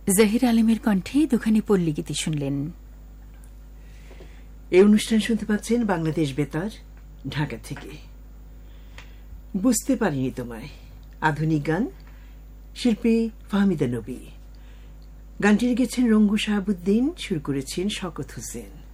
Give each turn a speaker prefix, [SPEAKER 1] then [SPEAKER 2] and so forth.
[SPEAKER 1] জাহির আলমের কণ্ঠে দুখানি পল্লী গীতি শুনলেন।
[SPEAKER 2] এই অনুষ্ঠান শুনতে পাচ্ছেন বাংলাদেশ বেতার ঢাকা থেকে। বুঝতে পারিনি তোমায়, আধুনিক গান, শিল্পী ফাহমিদা নবী। গানটি গেছেন রঙ্গু শাহাবুদ্দিন, সুর করেছেন শওকত হোসেন।